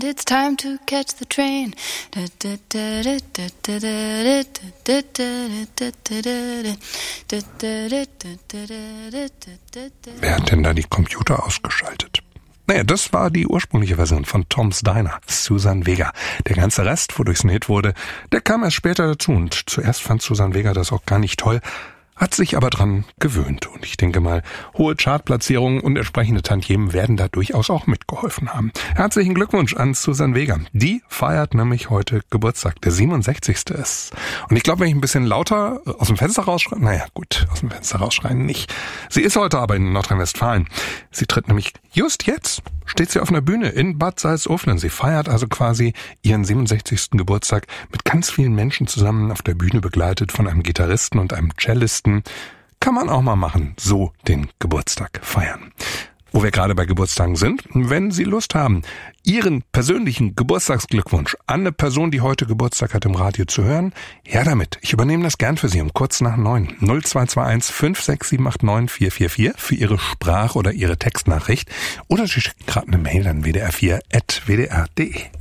It's time to catch the train. Wer hat denn da die Computer ausgeschaltet? Naja, das war die ursprüngliche Version von Tom's Diner, Suzanne Vega. Der ganze Rest, wodurch es ein Hit wurde, der kam erst später dazu. Und zuerst fand Suzanne Vega das auch gar nicht toll, hat sich aber dran gewöhnt. Und ich denke mal, hohe Chartplatzierungen und entsprechende Tantiemen werden da durchaus auch mitgeholfen haben. Herzlichen Glückwunsch an Suzanne Vega. Die feiert nämlich heute Geburtstag. Der 67. ist. Und ich glaube, wenn ich ein bisschen lauter aus dem Fenster rausschreie, naja gut, aus dem Fenster rausschreien nicht. Sie ist heute aber in Nordrhein-Westfalen. Sie tritt nämlich just jetzt, steht sie auf einer Bühne in Bad Salzuflen. Sie feiert also quasi ihren 67. Geburtstag mit ganz vielen Menschen zusammen auf der Bühne, begleitet von einem Gitarristen und einem Cellisten. Kann man auch mal machen, so den Geburtstag feiern. Wo wir gerade bei Geburtstagen sind, wenn Sie Lust haben, Ihren persönlichen Geburtstagsglückwunsch an eine Person, die heute Geburtstag hat, im Radio zu hören, her damit. Ich übernehme das gern für Sie um kurz nach 9. 0221 56789 444 für Ihre Sprach- oder Ihre Textnachricht. Oder Sie schicken gerade eine Mail an wdr4@wdr.de.